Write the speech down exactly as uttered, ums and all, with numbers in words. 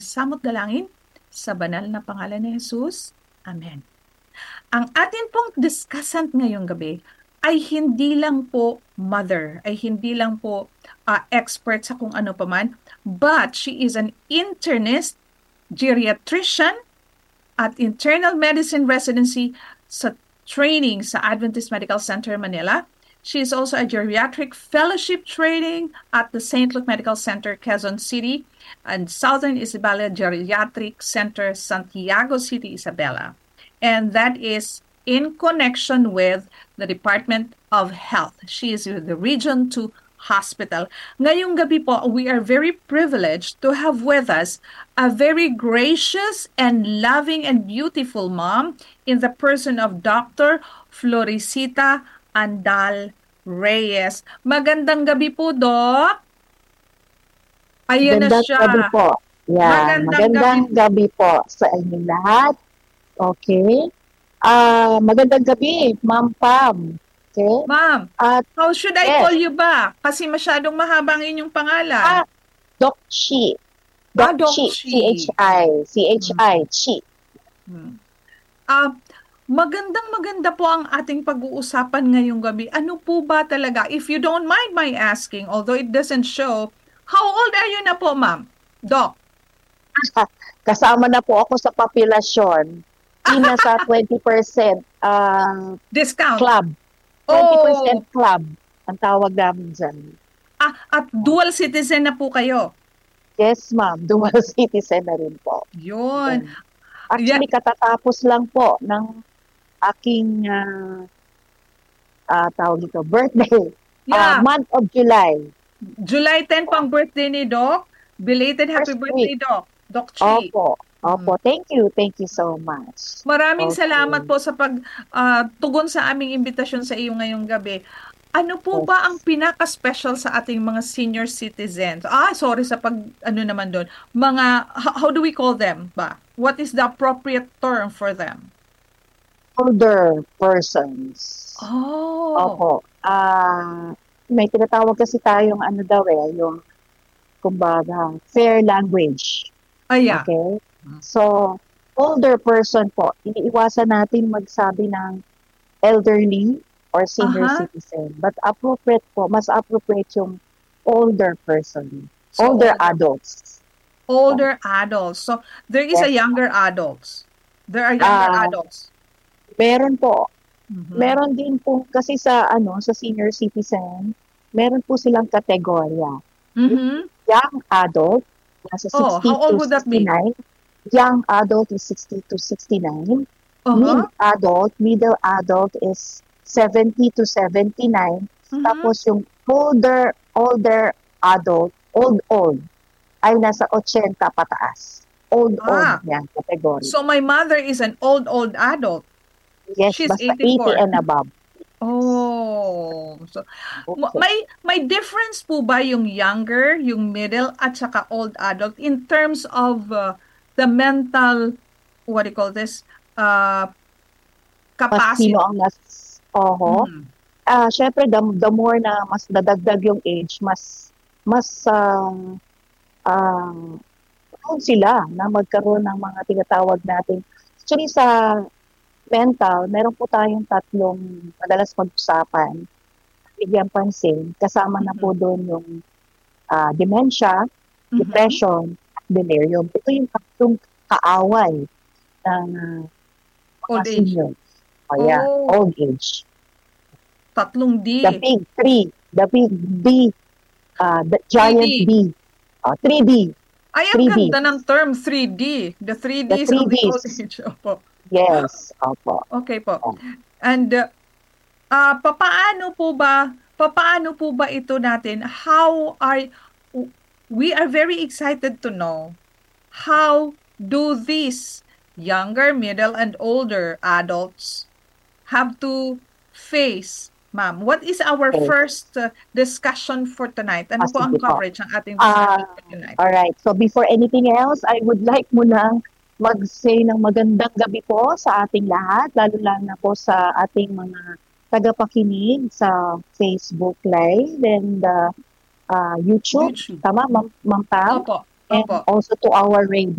samot dalangin sa banal na pangalan ni Jesus. Amen. Ang atin pong discussant ngayong gabi ay hindi lang po mother, ay hindi lang po uh, expert sa kung ano paman, but she is an internist, geriatrician, at internal medicine residency sa training sa Adventist Medical Center Manila. She is also a geriatric fellowship training at the Saint Luke Medical Center, Quezon City, and Southern Isabela Geriatric Center, Santiago City, Isabela. And that is in connection with the Department of Health. She is with the Region two Hospital. Ngayong gabi po, we are very privileged to have with us a very gracious and loving and beautiful mom in the person of Doctor Florisita Andal Reyes. Magandang gabi po, Doc. Ayun na Magandang siya. gabi po. Yeah, Magandang magandang gabi. gabi po sa inyong lahat. Okay. Ah, magandang gabi, Ma'am Pam. Okay? Ma'am, At how should I yes. call you ba? Kasi masyadong mahaba ang inyong pangalan. ah, Doc Chi. Ah, Doc Doc Chi. Chi. C H I. C H I. Chi. Hmm. Ah, magandang maganda po ang ating pag-uusapan ngayong gabi. Ano po ba talaga, if you don't mind my asking, although it doesn't show, how old are you na po, ma'am? Doc? Kasama na po ako sa populasyon. Ina sa twenty percent uh, Discount? club. twenty percent Oh. club ang tawag namin dyan. Ah, at dual citizen na po kayo? Yes, ma'am. Dual citizen na rin po. Yun. Yan. Actually, katatapos lang po ng aking uh, uh, tawag ito, birthday. Yeah. Uh, month of July. July tenth po ang birthday ni Doc. Belated happy First birthday, week. Doc. Doc Chi. Opo. Opo. Thank you. Thank you so much. Maraming Okay. salamat po sa pag ah, tugon sa aming imbitasyon sa iyo ngayong gabi. Ano po Yes. ba ang pinaka-special sa ating mga senior citizens? Ah, sorry sa pag ano naman doon. Mga how, how do we call them ba? What is the appropriate term for them? Older persons. Oh. Opo. Ah, may tinatawag kasi tayong ano daw eh, yung kumbaga, fair language. Ah, yeah. Okay? So, older person po, iniiwasan natin magsabi ng elderly or senior Aha. citizen. But appropriate po, mas appropriate yung older person. So, older older. adults. Older adults. So, there is a Yes. younger adults. There are younger Ah, adults. Meron po. Mhm. Meron din po, kasi sa ano sa senior citizen, meron po silang kategorya. Mhm. Young adult, nasa Oh, sixty how old to would that be? sixty-nine. Young adult is sixty to sixty-nine. Uh-huh. Mid adult, middle adult is seventy to seventy-nine. Mhm. Tapos yung older, older adult, old, old, ay nasa eighty pataas. Old, Ah. old yan, category. So, my mother is an old, old adult. Yes, she's basta eighty-four. eighty and above. Oh. So, ma- Okay. may may difference po ba yung younger, yung middle, at saka old adult in terms of uh, the mental, what do you call this, uh, Mas capacity? sino ang mas, oho. Mhm. Ah, syempre, the, the more na mas dadagdag yung age, mas, mas, ah, ah, prone sila na magkaroon ng mga tinatawag natin. Actually, sa mental, meron po tayong tatlong madalas pag-usapan, bigyan pansin, kasama na po doon yung ah, dementia, Mhm. depression, at delirium. Ito yung tatlong kaaway ng ah, mga Old age. seniors. O yeah, Oh. old age. Tatlong D. The big three, the big B, uh, the giant three D. B, uh, three D, Ay, ang three D. ganda ng term, three D. The three The Ds three of the old Ds. age. Opo. Yes, opo. Okay po. Oh. And uh, ah, papaano po ba, papaano po ba ito natin? How are, we are very excited to know how do these younger, middle, and older adults have to face, ma'am? What is our Okay. first uh, discussion for tonight? Ano Ah, po ang sige po. coverage ng ating Ah, discussion for tonight? All right. So before anything else, I would like munang mag-say ng magandang gabi po sa ating lahat, lalo-lalo na po sa ating mga tagapakinig sa Facebook Live and uh, uh, YouTube. YouTube. Tama, Ma'am Ma'am Pam? Opo, And opo. also to our radio.